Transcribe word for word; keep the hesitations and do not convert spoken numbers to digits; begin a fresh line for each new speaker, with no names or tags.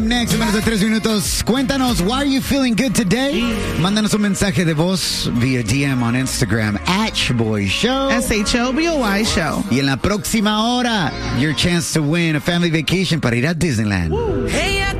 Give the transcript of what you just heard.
Next, en menos de tres minutos, cuéntanos, why are you feeling good today? Mándanos un mensaje de voz vía D M on Instagram, at Shaboy Show.
S H O B O Y Show.
Y en la próxima hora, your chance to win a family vacation para ir a Disneyland.
Ella